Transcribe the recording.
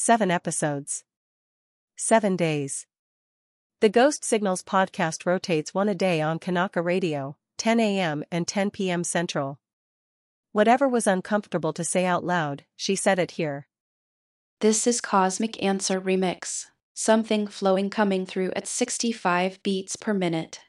7 episodes. 7 days. The Ghost Signals podcast rotates one a day on Kanaka Radio, 10 a.m. and 10 p.m. Central. Whatever was uncomfortable to say out loud, she said it here. This is Cosmic Answer Remix. Something flowing coming through at 65 beats per minute.